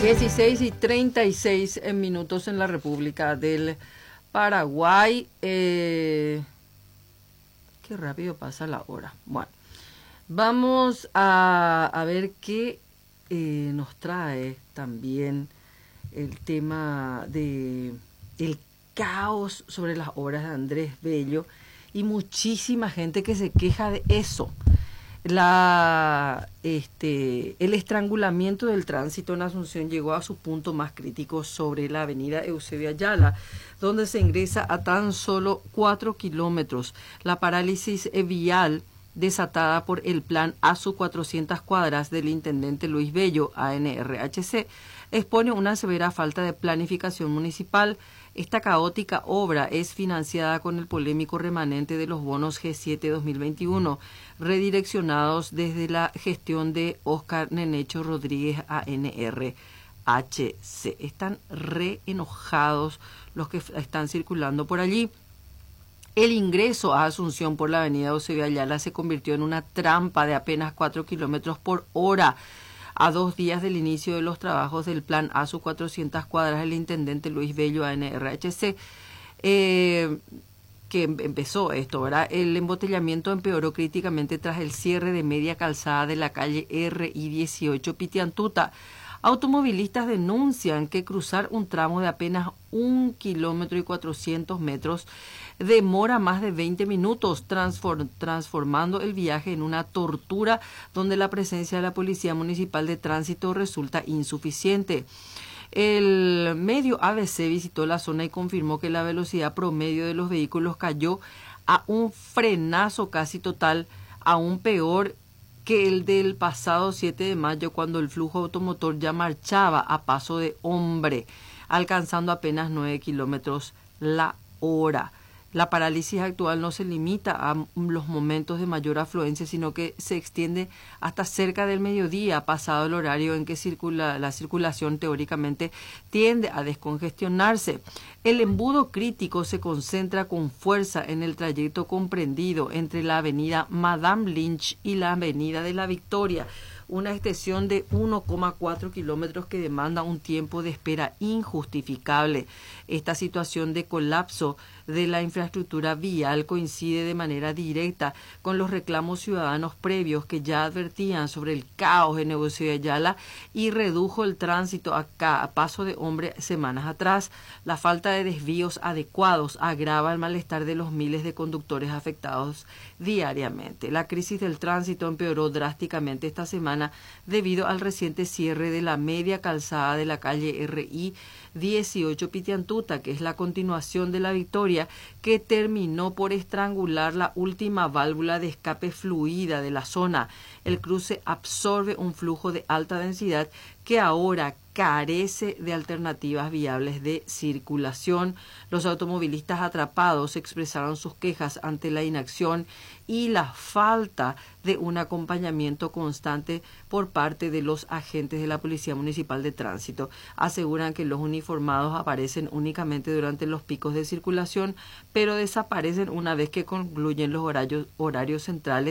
16:36 minutos en la República del Paraguay. Qué rápido pasa la hora. Bueno, vamos a ver qué nos trae también el tema de el caos sobre las obras de Andrés Bello y muchísima gente que se queja de eso. El estrangulamiento del tránsito en Asunción llegó a su punto más crítico sobre la avenida Eusebio Ayala, donde se ingresa a tan solo 4 kilómetros. La parálisis vial desatada por el plan ASU 400 cuadras del intendente Luis Bello, ANRHC, expone una severa falta de planificación municipal. Esta caótica obra es financiada con el polémico remanente de los bonos G7 2021, redireccionados desde la gestión de Óscar Nenecho Rodríguez ANRHC. Están re enojados los que están circulando por allí. El ingreso a Asunción por la avenida Eusebio Ayala se convirtió en una trampa de apenas 4 kilómetros por hora. A 2 días del inicio de los trabajos del plan ASU 400 cuadras, el intendente Luis Bello, ANRHC, que empezó esto, ¿verdad? El embotellamiento empeoró críticamente tras el cierre de media calzada de la calle RI 18 Pitiantuta. Automovilistas denuncian que cruzar un tramo de apenas 1 kilómetro y 400 metros demora más de 20 minutos, transformando el viaje en una tortura donde la presencia de la Policía Municipal de Tránsito resulta insuficiente. El medio ABC visitó la zona y confirmó que la velocidad promedio de los vehículos cayó a un frenazo casi total, aún peor que el del pasado 7 de mayo, cuando el flujo automotor ya marchaba a paso de hombre, alcanzando apenas 9 kilómetros la hora. La parálisis actual no se limita a los momentos de mayor afluencia, sino que se extiende hasta cerca del mediodía, pasado el horario en que la circulación teóricamente tiende a descongestionarse. El embudo crítico se concentra con fuerza en el trayecto comprendido entre la avenida Madame Lynch y la avenida de la Victoria, una extensión de 1,4 kilómetros que demanda un tiempo de espera injustificable. Esta situación de colapso de la infraestructura vial coincide de manera directa con los reclamos ciudadanos previos que ya advertían sobre el caos en Eusebio Ayala y redujo el tránsito a paso de hombre semanas atrás. La falta de desvíos adecuados agrava el malestar de los miles de conductores afectados diariamente. La crisis del tránsito empeoró drásticamente esta semana debido al reciente cierre de la media calzada de la calle RI 18 Pitiantuta, que es la continuación de la Victoria, que terminó por estrangular la última válvula de escape fluida de la zona. El cruce absorbe un flujo de alta densidad que ahora carece de alternativas viables de circulación. Los automovilistas atrapados expresaron sus quejas ante la inacción y la falta de un acompañamiento constante por parte de los agentes de la Policía Municipal de Tránsito. Aseguran que los uniformados aparecen únicamente durante los picos de circulación, pero desaparecen una vez que concluyen los horarios centrales